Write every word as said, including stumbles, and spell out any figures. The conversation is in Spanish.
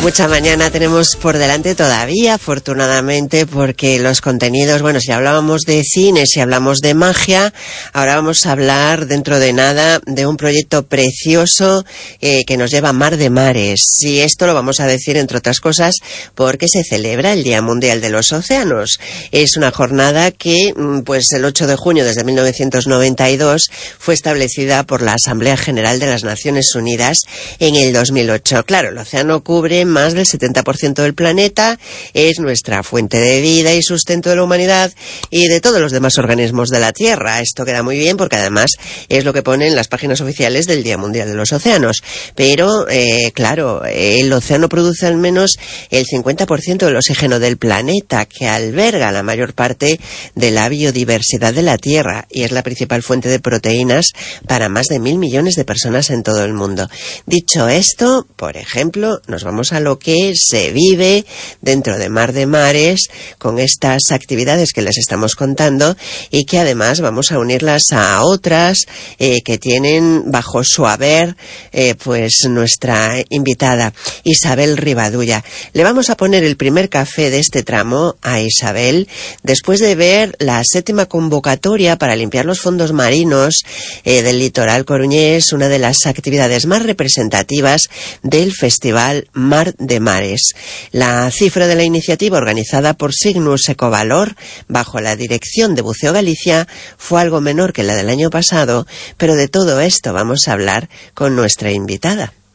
Mucha mañana tenemos por delante todavía, afortunadamente, porque los contenidos, bueno, si hablábamos de cine, si hablamos de magia, ahora vamos a hablar dentro de nada de un proyecto precioso eh, que nos lleva a Mar de Mares. Y esto lo vamos a decir, entre otras cosas, porque se celebra el Día Mundial de los Océanos. Es una jornada que, pues el ocho de junio desde mil novecientos noventa y dos, fue establecida por la Asamblea General de las Naciones Unidas en el dos mil ocho. Claro, el océano cubre más del setenta por ciento del planeta, es nuestra fuente de vida y sustento de la humanidad y de todos los demás organismos de la Tierra. Esto queda muy bien porque además es lo que pone en las páginas oficiales del Día Mundial de los Océanos. Pero, eh, claro, el océano produce al menos el cincuenta por ciento del oxígeno del planeta, que alberga la mayor parte de la biodiversidad de la Tierra y es la principal fuente de proteínas para más de mil millones de personas en todo el mundo. Dicho esto, por ejemplo, nos vamos a lo que se vive dentro de Mar de Mares con estas actividades que les estamos contando y que además vamos a unirlas a otras eh, que tienen bajo su haber eh, pues nuestra invitada Isabel Rivadulla. Le vamos a poner el primer café de este tramo a Isabel después de ver la séptima convocatoria para limpiar los fondos marinos eh, del litoral coruñés, una de las actividades más representativas del Festival Mar de Mares. La cifra de la iniciativa, organizada por Cygnus Ecovalor bajo la dirección de Buceo Galicia, fue algo menor que la del año pasado, pero de todo esto vamos a hablar con nuestra invitada.